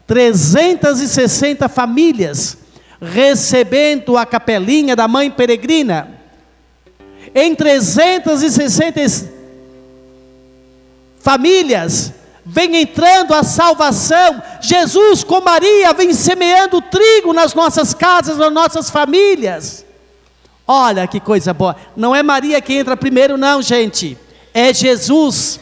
360 famílias recebendo a capelinha da mãe peregrina. Em 360 famílias vem entrando a salvação. Jesus com Maria vem semeando trigo nas nossas casas, nas nossas famílias. Olha que coisa boa. Não é Maria que entra primeiro não, gente, é Jesus.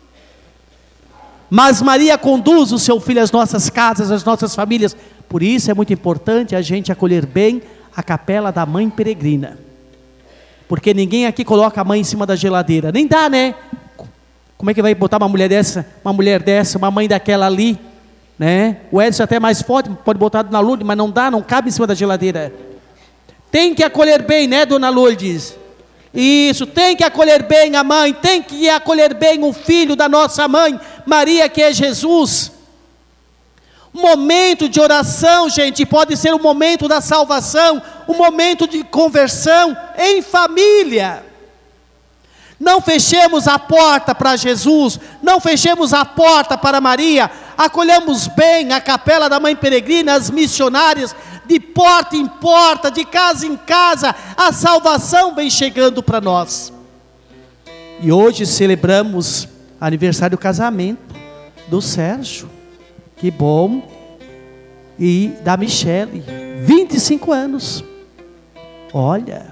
Mas Maria conduz o seu filho às nossas casas, às nossas famílias. Por isso é muito importante a gente acolher bem a capela da mãe peregrina. Porque ninguém aqui coloca a mãe em cima da geladeira. Nem dá, né? Como é que vai botar uma mulher dessa, uma mãe daquela ali, né? O Edson até mais forte, pode botar na Lourdes, mas não dá, não cabe em cima da geladeira. Tem que acolher bem, né, dona Lourdes? Isso, tem que acolher bem a mãe, tem que acolher bem o filho da nossa mãe, Maria, que é Jesus. Momento de oração, gente, pode ser o momento da salvação, o momento de conversão em família. Não fechemos a porta para Jesus, não fechemos a porta para Maria, acolhamos bem a capela da mãe peregrina, as missionárias, de porta em porta, de casa em casa, a salvação vem chegando para nós. E hoje celebramos aniversário do casamento do Sérgio, que bom, e da Michele, 25 anos, olha,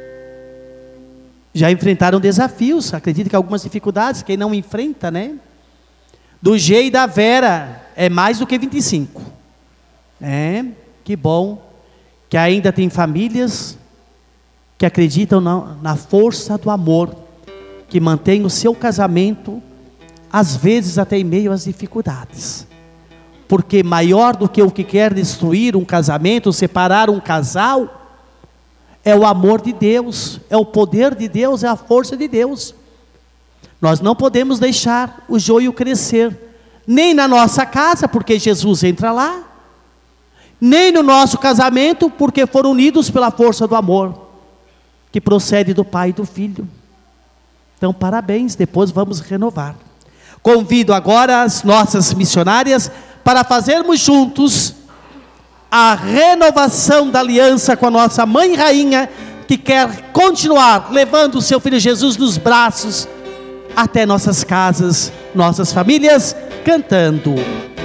já enfrentaram desafios, acredito que algumas dificuldades, quem não enfrenta, né? Do G e da Vera, é mais do que 25, né? Que bom, que ainda tem famílias que acreditam na força do amor, que mantém o seu casamento, às vezes até em meio às dificuldades, porque maior do que o que quer destruir um casamento, separar um casal, é o amor de Deus, é o poder de Deus, é a força de Deus. Nós não podemos deixar o joio crescer, nem na nossa casa, porque Jesus entra lá, nem no nosso casamento, porque foram unidos pela força do amor, que procede do Pai e do Filho. Então parabéns, depois vamos renovar. Convido agora as nossas missionárias para fazermos juntos a renovação da aliança com a nossa Mãe Rainha, que quer continuar levando o seu Filho Jesus nos braços, até nossas casas, nossas famílias, cantando: